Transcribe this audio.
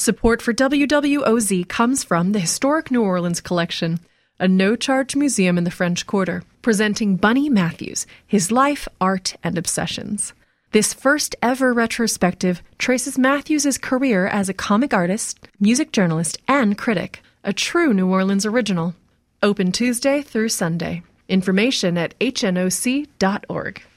Support for WWOZ comes from the Historic New Orleans Collection, a no-charge museum in the French Quarter, presenting Bunny Matthews, his life, art, and obsessions. This first-ever retrospective traces Matthews' career as a comic artist, music journalist, and critic, a true New Orleans original. Open Tuesday through Sunday. Information at hnoc.org.